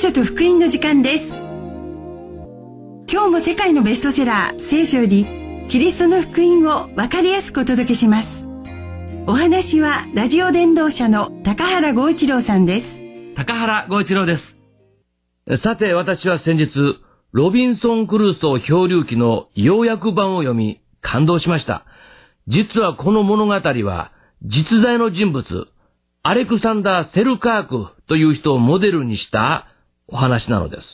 書と福音の時間です。今日も世界のベストセラー聖書よりキリストの福音を分かりやすくお届けします。お話はラジオ伝道者の高原剛一郎さんです。 高原剛一郎です。 さて、私は先日ロビンソン・クルーソー漂流記の要約版を読み感動しました。実はこの物語は実在の人物アレクサンダー・セルカークという人をモデルにしたお話なのです。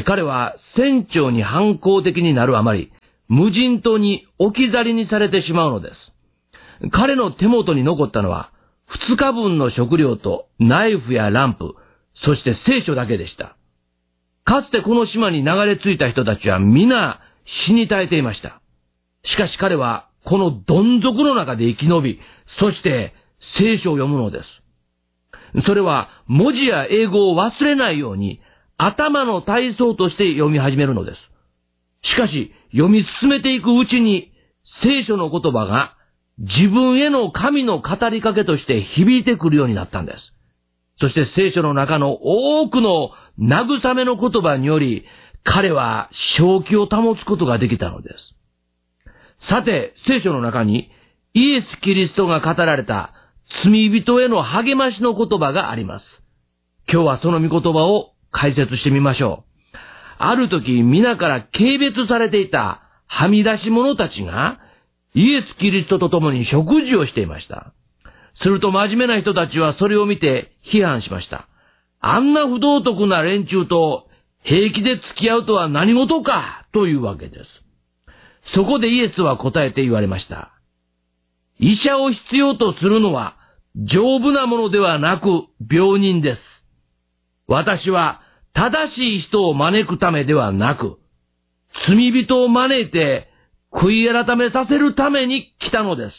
彼は船長に反抗的になるあまり無人島に置き去りにされてしまうのです。彼の手元に残ったのは2日分の食料とナイフやランプ、そして聖書だけでした。かつてこの島に流れ着いた人たちは皆死に絶えていました。しかし彼はこのどん底の中で生き延び、そして聖書を読むのです。それは文字や英語を忘れないように頭の体操として読み始めるのです。しかし読み進めていくうちに聖書の言葉が自分への神の語りかけとして響いてくるようになったんです。そして聖書の中の多くの慰めの言葉により彼は正気を保つことができたのです。さて、聖書の中にイエス・キリストが語られた罪人への励ましの言葉があります。今日はその御言葉を解説してみましょう。ある時皆から軽蔑されていたはみ出し者たちがイエス・キリストと共に食事をしていました。すると真面目な人たちはそれを見て批判しました。あんな不道徳な連中と平気で付き合うとは何事かというわけです。そこでイエスは答えて言われました。医者を必要とするのは丈夫なものではなく病人です。私は正しい人を招くためではなく、罪人を招いて悔い改めさせるために来たのです。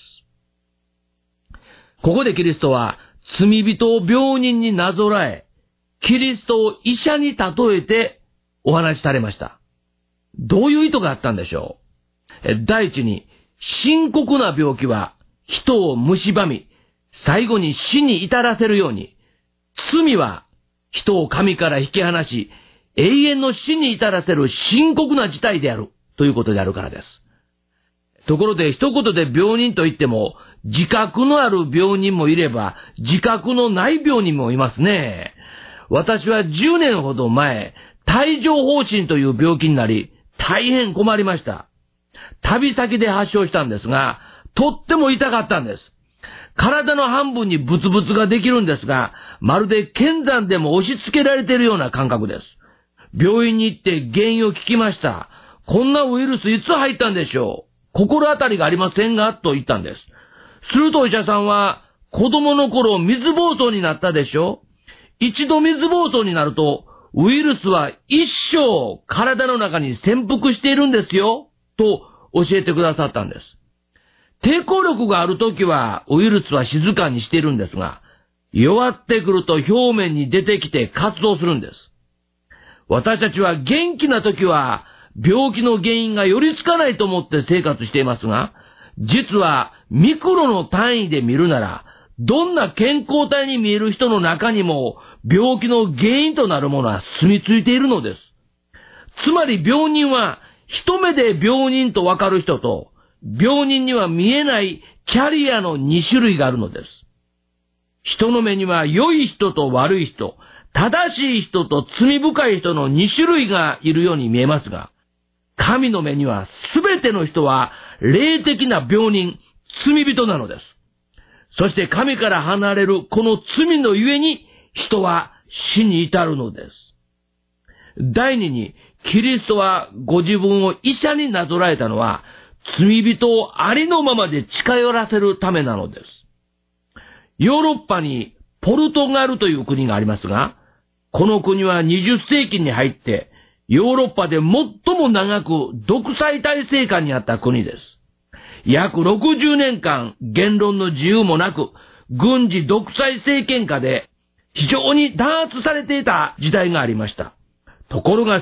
ここでキリストは罪人を病人になぞらえ、キリストを医者に例えてお話しされました。どういう意図があったんでしょう。第一に、深刻な病気は人を蝕み、最後に死に至らせるように、罪は人を神から引き離し、永遠の死に至らせる深刻な事態であるということであるからです。ところで一言で病人といっても、自覚のある病人もいれば、自覚のない病人もいますね。私は10年ほど前、帯状疱疹という病気になり、大変困りました。旅先で発症したんですが、とっても痛かったんです。体の半分にブツブツができるんですが、まるで剣山でも押し付けられているような感覚です。病院に行って原因を聞きました。こんなウイルスいつ入ったんでしょう。心当たりがありませんがと言ったんです。するとお医者さんは、子供の頃水疱瘡になったでしょ。一度水疱瘡になると、ウイルスは一生体の中に潜伏しているんですよ、と教えてくださったんです。抵抗力があるときはウイルスは静かにしているんですが、弱ってくると表面に出てきて活動するんです。私たちは元気なときは病気の原因が寄りつかないと思って生活していますが、実はミクロの単位で見るなら、どんな健康体に見える人の中にも病気の原因となるものは住み着いているのです。つまり病人は一目で病人とわかる人と、病人には見えないキャリアの2種類があるのです。人の目には良い人と悪い人、正しい人と罪深い人の2種類がいるように見えますが、神の目にはすべての人は霊的な病人、罪人なのです。そして神から離れるこの罪のゆえに人は死に至るのです。第二に、キリストはご自分を医者になぞらえたのは、罪人をありのままで近寄らせるためなのです。ヨーロッパにポルトガルという国がありますが、この国は20世紀に入ってヨーロッパで最も長く独裁体制下にあった国です。約60年間言論の自由もなく、軍事独裁政権下で非常に弾圧されていた時代がありました。ところが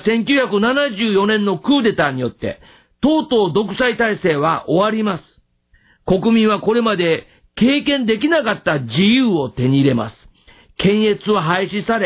1974年のクーデターによって、とうとう独裁体制は終わります。国民はこれまで経験できなかった自由を手に入れます。検閲は廃止され、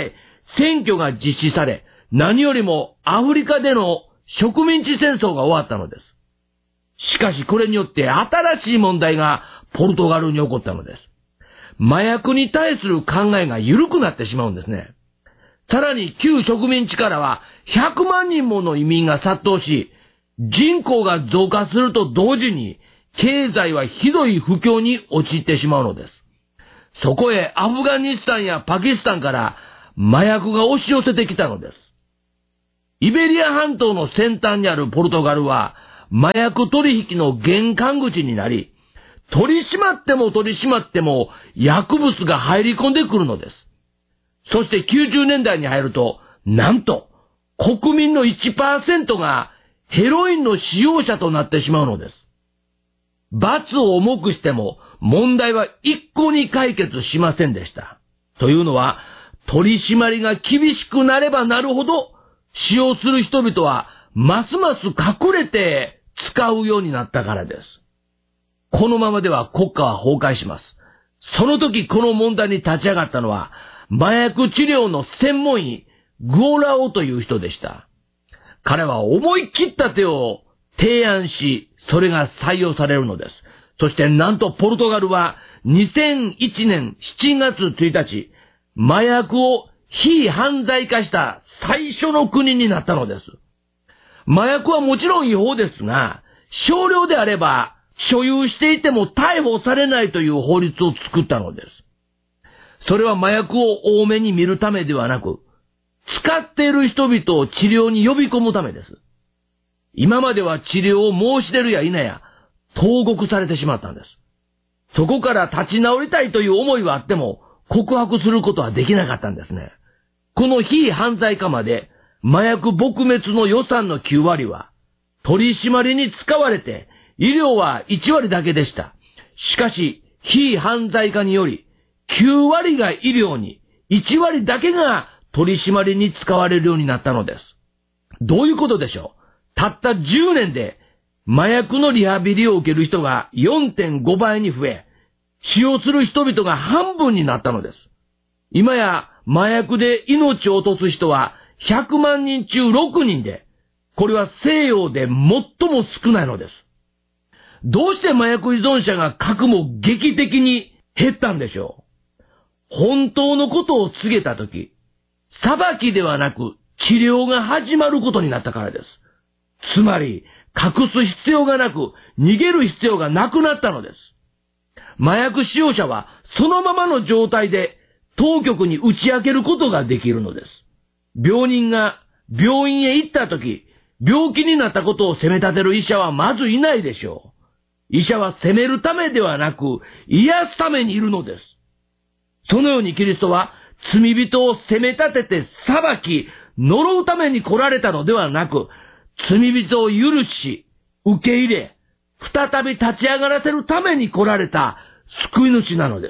選挙が実施され、何よりもアフリカでの植民地戦争が終わったのです。しかしこれによって新しい問題がポルトガルに起こったのです。麻薬に対する考えが緩くなってしまうんですね。さらに旧植民地からは100万人もの移民が殺到し、人口が増加すると同時に経済はひどい不況に陥ってしまうのです。そこへアフガニスタンやパキスタンから麻薬が押し寄せてきたのです。イベリア半島の先端にあるポルトガルは麻薬取引の玄関口になり、取り締まっても薬物が入り込んでくるのです。そして90年代に入ると、なんと国民の 1% がヘロインの使用者となってしまうのです。罰を重くしても問題は一向に解決しませんでした。というのは、取り締まりが厳しくなればなるほど、使用する人々はますます隠れて使うようになったからです。このままでは国家は崩壊します。その時この問題に立ち上がったのは、麻薬治療の専門医、グオラオという人でした。彼は思い切った手を提案し、それが採用されるのです。そしてなんとポルトガルは2001年7月1日、麻薬を非犯罪化した最初の国になったのです。麻薬はもちろん違法ですが、少量であれば所有していても逮捕されないという法律を作ったのです。それは麻薬を多めに見るためではなく、使っている人々を治療に呼び込むためです。今までは治療を申し出るや否や、投獄されてしまったんです。そこから立ち直りたいという思いはあっても、告白することはできなかったんですね。この非犯罪化まで、麻薬撲滅の予算の9割は、取り締まりに使われて、医療は1割だけでした。しかし、非犯罪化により、9割が医療に、1割だけが取り締まりに使われるようになったのです。どういうことでしょう？たった10年で、麻薬のリハビリを受ける人が 4.5 倍に増え、使用する人々が半分になったのです。今や麻薬で命を落とす人は100万人中6人で、これは西洋で最も少ないのです。どうして麻薬依存者が核も劇的に減ったんでしょう？本当のことを告げたとき、裁きではなく治療が始まることになったからです。つまり、隠す必要がなく、逃げる必要がなくなったのです。麻薬使用者はそのままの状態で当局に打ち明けることができるのです。病人が病院へ行ったとき、病気になったことを責め立てる医者はまずいないでしょう。医者は責めるためではなく、癒すためにいるのです。そのようにキリストは罪人を責め立てて裁き、呪うために来られたのではなく、罪人を許し、受け入れ、再び立ち上がらせるために来られた救い主なのです。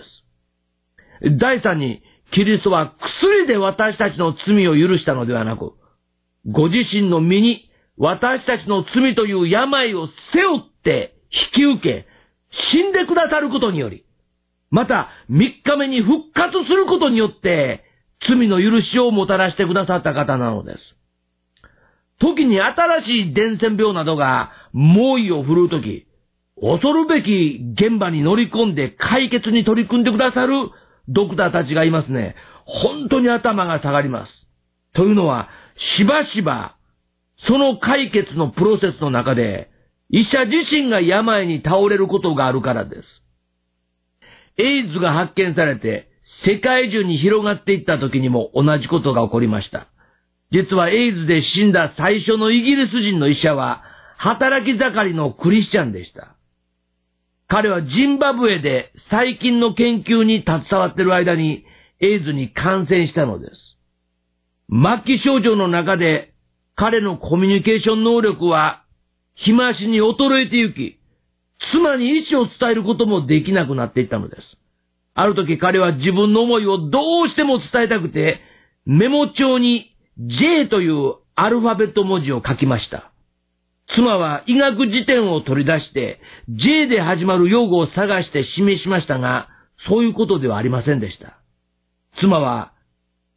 第三に、キリストは薬で私たちの罪を許したのではなく、ご自身の身に私たちの罪という病を背負って引き受け、死んでくださることにより、また3日目に復活することによって、罪の許しをもたらしてくださった方なのです。時に新しい伝染病などが猛威を振るうとき、恐るべき現場に乗り込んで解決に取り組んでくださるドクターたちがいますね。本当に頭が下がります。というのは、しばしば、その解決のプロセスの中で、医者自身が病に倒れることがあるからです。エイズが発見されて、世界中に広がっていった時にも同じことが起こりました。実はエイズで死んだ最初のイギリス人の医者は、働き盛りのクリスチャンでした。彼はジンバブエで細菌の研究に携わっている間にエイズに感染したのです。末期症状の中で彼のコミュニケーション能力は日増しに衰えてゆき、妻に意思を伝えることもできなくなっていったのです。ある時彼は自分の思いをどうしても伝えたくて、メモ帳に J というアルファベット文字を書きました。妻は医学辞典を取り出して J で始まる用語を探して示しましたが、そういうことではありませんでした。妻は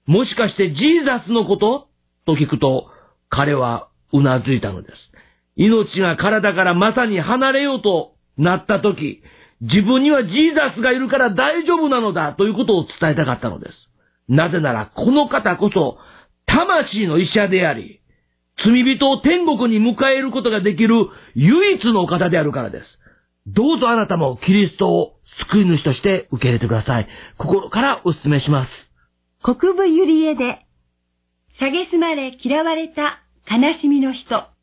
もしかしてジーザスのこと?と聞くと、彼はうなずいたのです。命が体からまさに離れようとなったとき、自分にはジーザスがいるから大丈夫なのだということを伝えたかったのです。なぜならこの方こそ魂の医者であり、罪人を天国に迎えることができる唯一のお方であるからです。どうぞあなたもキリストを救い主として受け入れてください。心からお勧めします。 国分ゆりえで、蔑まれ嫌われた悲しみの人。